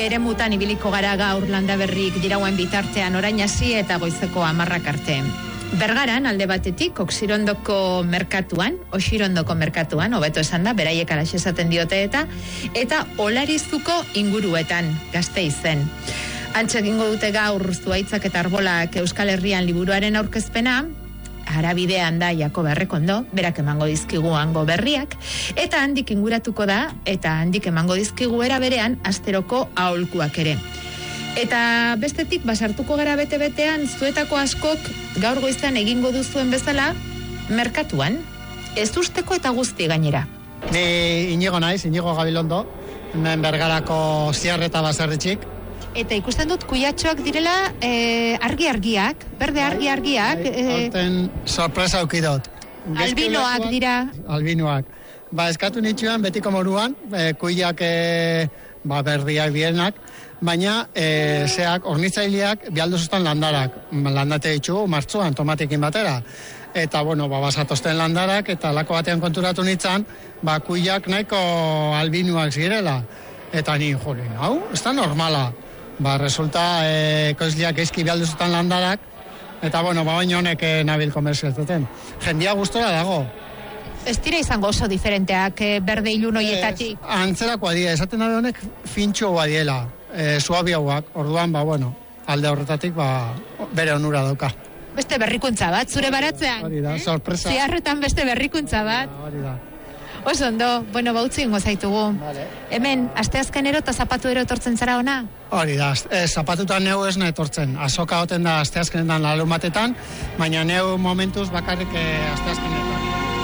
eremutan ibiliko gara gaur Landaberrik dirauen bitartean orain hasi eta goizeko 10 arte. Bergaran alde batetik Oxirondoko merkatuan, hobeto esan da, beraiek alaxe esaten diote eta Olarizuko inguruetan, Gasteizen. Antxe egingo dute gaur Zuhaitzak eta Arbolak Euskal Herrian liburuaren aurkezpena, Arabidean da Jakob Errekondo, berak emango dizkigu hango berriak, eta handik inguratuko da, eta handik emango dizkigu era berean asteroko aholkuak ere. Eta bestetik, basartuko gara bete-betean, zuetako askok gaur goiztean egingo duzuen bezala, merkatuan, ez usteko eta guzti gainera. Ni Inigo naiz, Inigo Gabilondo, hemen Bergarako Ziarreta baserritxik. Eta ikusten dut kuiatxoak direla argi-argiak, berde argi-argiak. Horten sorpresa aukidot. Albinoak dira. Albinoak. Eskatu nitxuan, betiko moruan, kuiak berdiak dienak, baina zeak, ornitzaileak, bialduzustan landarak. Landate ditugu, martzuan, tomatekin batera. Eta, basatozten landarak, eta lako batean konturatu nintzen, kuiak nahiko albinoak zirela. Eta ni, hau, ez da normala. Resulta, ekoizliak eizki bialduzutan landarak, eta, baino honek nabil komerzialtuten. Jendia gustora dago. Ez dira izango oso diferenteak berde ilun hoietatik? Antzerakoa dira, esaten dabe honek fintxoa diela, suabiauak, orduan, alde horretatik, bere onura dauka. Beste berrikuntza bat, zure baratzean? Hori da, sorpresa. Ziarretan beste berrikuntza bat. Hori da. Oso ondo, utzi ingo zaitugu. Vale. Hemen, asteazkenero eta zapatuero etortzen zara ona? Hori da, zapatutan neu ez nahi etortzen. Azoka hoten da asteazkenetan larun batetan, baina neu momentuz bakarrik asteazkenetan.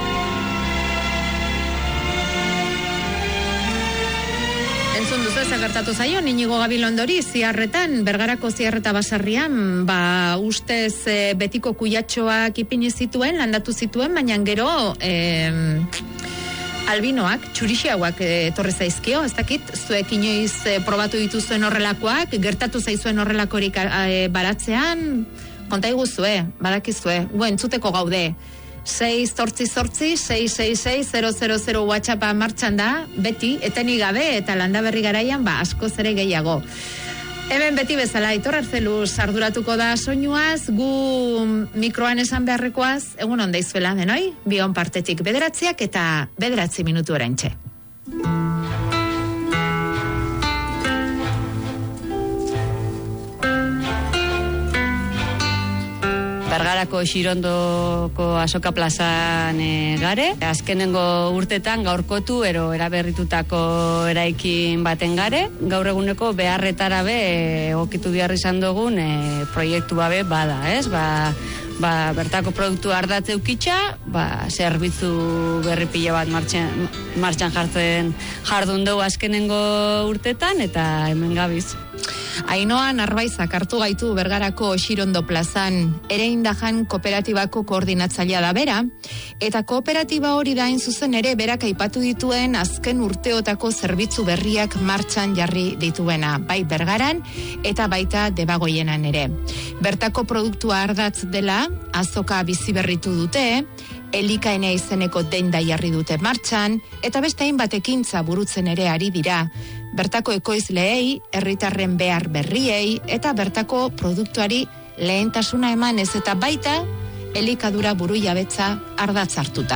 Entzun duzu ez gertatu zaio, Inigo Gabilondori Ziarretan, Bergarako Ziarreta basarrian, ustez betiko kuiatxoak ipini zituen, landatu zituen, baina gero albinoak, txurixiauak etorri zaizkio, ez dakit, zuek inoiz probatu dituzuen horrelakoak, gertatu zaizuen horrelakorik baratzean, konta iguzue, badakizue, entzuteko gaude, 6-8-6-6-6-000 WhatsAppa martxan da, beti, etenik gabe, eta Landaberri garaian, askoz ere gehiago. Hemen beti bezala, Aitor Arzeluz arduratuko da soinuaz, gu mikroan esan beharrekoaz, egun onda izuela denoi, bion partetik 9 eta 9 minutu oraintxe. Bergarako Xirondoko Azoka plazan gare. Azkenengo urtetan gaurkotu eraberritutako eraikin baten gare. Gaur eguneko beharretara egokitu behar izan dugun proiektu bada, ez? Bertako produktu ardatze ukitxa, zerbitzu berri pila bat martxan jardun dugu azkenengo urtetan, eta hemen gabiz. Ainoa Narbaizak hartu gaitu Bergarako Xirondo plazan, Ereindajan kooperatibako koordinatzailea da bera, eta kooperatiba hori da hain zuzen ere berak aipatu dituen azken urteotako zerbitzu berriak martxan jarri dituena, bai Bergaran eta baita Debagoienan ere. Bertako produktua ardatz dela, azoka bizi berritu dute, elikaena izeneko denda jarri dute martxan, eta beste hainbat ekintza burutzen ere ari dira. Bertako ekoizleei, herritarren behar berriei, eta bertako produktuari lehentasuna emanez, eta baita elikadura burujabetza ardatz hartuta.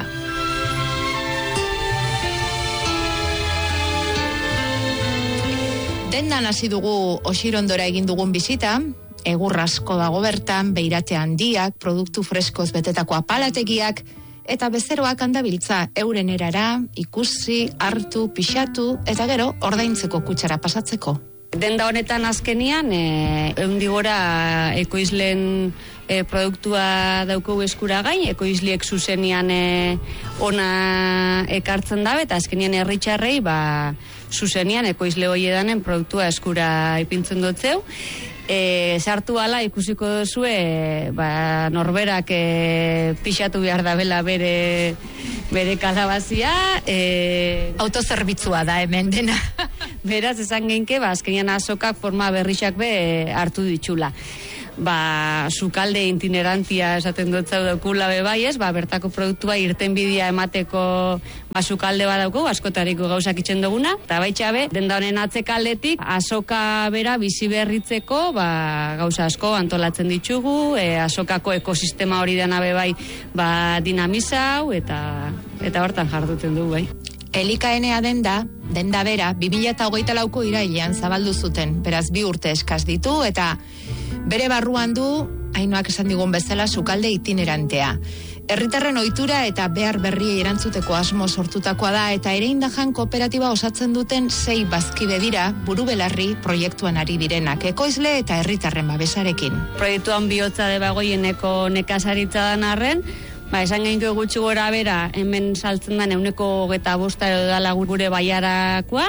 Dendan hasi dugu Oxirondora egin dugun bisita, egur asko dago bertan, beirate handiak, produktu freskoz betetako apalategiak, eta bezeroak handabiltza euren erara, ikusi, hartu, pixatu, eta gero ordaintzeko kutxara pasatzeko. Denda honetan azkenian, eundigora ekoizlen produktua daukogu eskura gain, ekoizliek zuzenian ona ekartzen dabe, eta azkenian herritxarrei, zuzenian ekoizle hoiedanen produktua eskura ipintzen dutzeu. Sartu ala ikusiko duzue norberak pixatu behar da bela bere kalabazia, autozerbitzua da hemen dena. Beraz, esan genke, azkenean azokak forma berrixak hartu ditxula. sukalde itinerantia esaten dut zaudokula bebai, ez? Bertako produktua irten bidea emateko sukalde badauko, askotariko gauzak itxen duguna, eta baitxabe, denda honen atzekaldetik, azoka bera bizi berritzeko, gauza asko antolatzen ditugu, azokako ekosistema hori dena bebai, dinamizau, eta hortan jarduten du, bai. Elikaenea denda bera, 2024ko irailean zabaldu zuten, beraz 2 urte eskaz ditu, eta bere barruan du, Ainoak esan digun bezala, sukalde itinerantea. Herritarren ohitura eta behar berriei erantzuteko asmo sortutakoa da, eta Ereindajan kooperatiba osatzen duten 6 bazkide dira burubelarri proiektuan ari direnak, ekoizle eta herritarren babesarekin. Proiektuan bihotza debagoieneko nekazaritza dan arren, esan gehinko gutxi gora bera, hemen saltzen den 125 edo dala gure baiarakoa,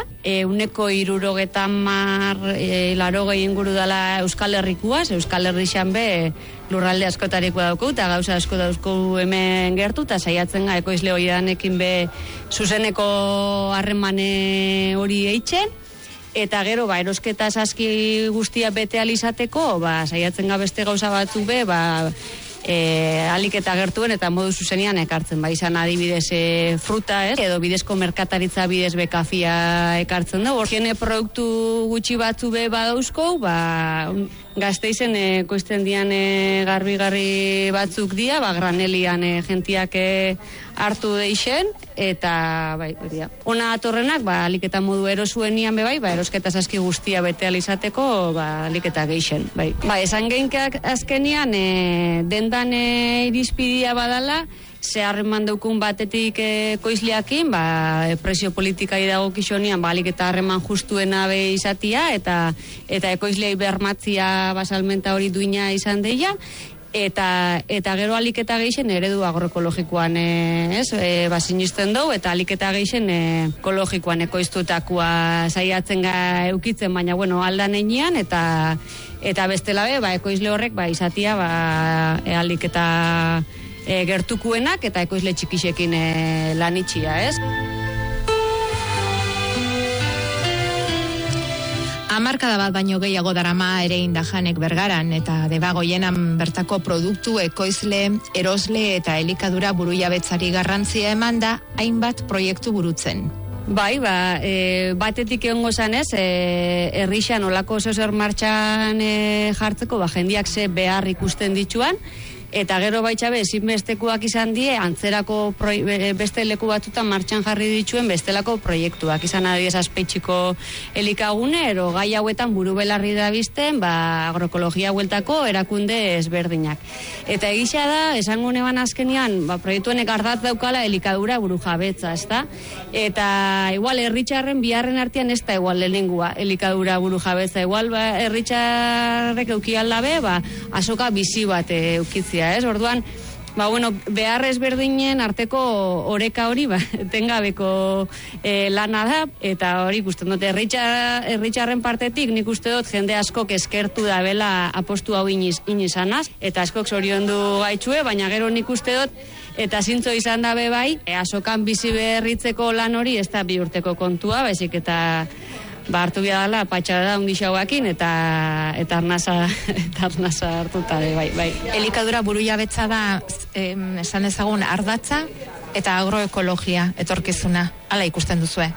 160 inguru dala Euskal Herrikuaz, Euskal Herrixan be lurralde askotarikoa dauko, eta gauza asko dauzko hemen gertu, eta saiatzen ga ekoizle hoianekin be zuzeneko harremane hori eitzen, eta gero, erosketa saski guztia bete alizateko, saiatzen ga beste gauza batzuk be, alik eta gertuen eta modu zuzenian ekartzen, izan adibidez fruta, edo bidezko merkataritza bidez bekafia ekartzen da. Horkene produktu gutxi batzu be badauzko, Gasteizen koizten dian garbi batzuk dia, granelian jentiak hartu deixen, eta ona atorrenak, aliketa modu erosuenian bebai, erosketa saski guztia bete alizateko, aliketa geixen. Esan geinkak azkenian, dendan irizpidia badala, zeharreman daukun batetik koizleakin, presio politikai dago kisonian, alik eta harreman justuena be izatia, eta ekoizlei bermatzia basalmenta hori duina izan deia, eta gero alik eta geixen eredu agroekologikoan sinisten dugu, eta alik eta geixen ekologikoan ekoiztutakoa saiatzen eukitzen, baina aldan enean, eta bestela be, ekoizle horrek izatia alik eta gertukuenak eta ekoizle txikixekin lanitxia, ez? Hamarkada bat baino gehiago darama Ereindajanek Bergaran, eta Debagoienan bertako produktu, ekoizle, erosle eta elikadura burujabetzari garrantzia emanda hainbat proiektu burutzen. Batetik egongo zanez, herrixan olako zozer martxan jartzeko, jendiak ze behar ikusten dituan, eta gero baitxabe ezinbestekoak izan die antzerako beste leku batzutan martxan jarri dituen bestelako proiektuak izan adiez azpeitxiko elikagune, ero gai hauetan burubelarri da bizten agroekologia hueltako erakunde ezberdinak. Eta egisa da, esango neban azkenian, proiektuenek ardatz daukala elikadura burujabetza, ezta? Eta igual herritxarren biharren artean ez da igual lehenengua elikadura burujabetza, igual herritxarrek eukialdabe, azoka bizi bat eukitzia. Orduan, behar ezberdinen arteko oreka hori, etengabeko lana da, eta hori ikusten dut, herritxarren partetik nik uste dut jende askok eskertu da bela apostu hau inizanaz, eta askok zoriondu gaitxue, baina gero nik uste dut, eta zintzo izan da bebai, azokan bizi berritzeko lan hori ez da 2 urteko kontua, baizik eta hartu bia patxada da undixauakin, eta arnasa hartuta, bai. Elikadura burujabetza da, esan ezagun, ardatza eta agroekologia etorkizuna, hala ikusten duzue?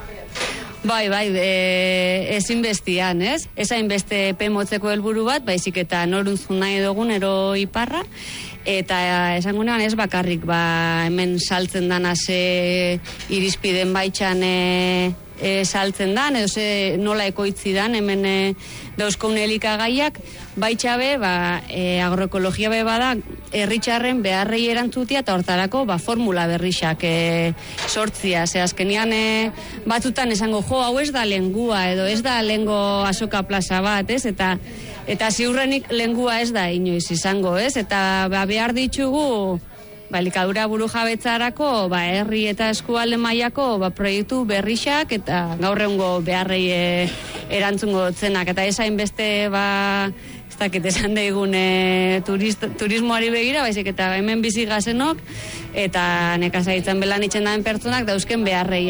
Ezinbestian, ez? Ez hainbeste pemotzeko helburu bat, baizik eta noruntzun nahi dugun ero iparra, eta esangunean ez bakarrik, hemen saltzen dana ze irizpiden baitxan saltzen dan, edo ze nola ekoitzi dan, hemen dauzkoun elikagaiak, baitxabe, agroekologia be bada, herritxarren beharrei erantzutia, eta hortarako, formula berrixak sortzia, ze azkenian batzutan esango, hau ez da lengua, edo ez da lengo azoka plaza bat, ez, eta ziurrenik lengua ez da inoiz izango, ez, eta behar ditugu, elikadura burujabetzarako, herri eta eskualde mailako proiektu berrixak, eta gaur egungo beharrei erantzungo zenak, eta esain beste, ez dakit esan daigun turismoari begira, baizik eta hemen bizi gazenok, eta nekazaritzan belan itxen daen pertsonak dauzken beharrei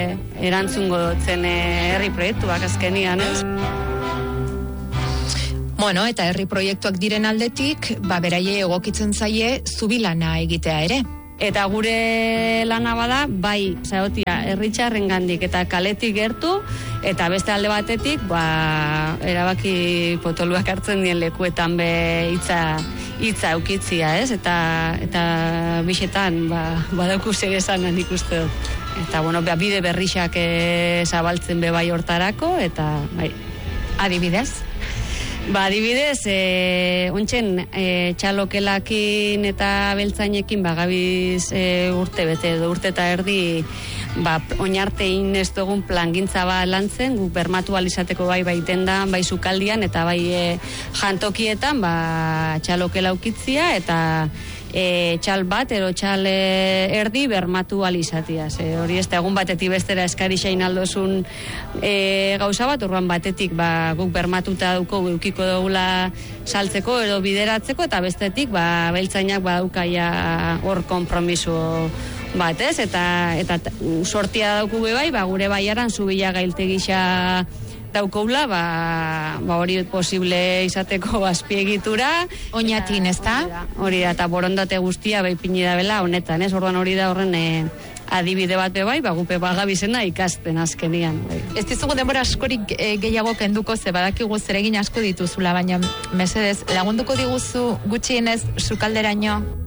erantzungo zen herri proiektuak azkenian, ez? Bueno, eta herri proiektuak diren aldetik, beraie egokitzen zaie zubilana egitea ere. Eta gure lana bada, bai, zaotia, herritxarrengandik eta kaletik gertu, eta beste alde batetik, erabaki potoluak hartzen dien lekuetan be hitza eukitzia, ez? Eta bixetan, badauku segezanan nik uste dut. Eta, bide berrixak zabaltzen be bai hortarako, eta, bai. Adibidez? Adibidez, ontsen txalokelakin eta beltzainekin gabiz urte bete edo urte eta erdi oinartein ez dugun plangintza lantzen, guk bermatu alizateko bai dendan, bai sukaldian eta bai jantokietan txalokela ukitzia eta txal bat, ero txal erdi bermatu alizatia. Hori ez da egun batetik bestera eskari xain aldozun gauza bat, urban batetik guk bermatuta duko eukiko dugula saltzeko edo bideratzeko, eta bestetik beltzainak daukaia hor kompromiso bat, ez? Eta sortia dauku bai, gure baiaran zubila gailtegisa daukoula, hori posible izateko azpiegitura. Oinatin, ez da? Hori da, eta borondate guztia ipini da bela honetan, ez? Orduan hori da horren adibide bat bai, gupe bagabizena ikasten azkenian. Ez dizugu denbora askorik gehiago kenduko, ze badakigu zeregin asko dituzula, baina mesedez, lagunduko diguzu gutxienez sukalderaino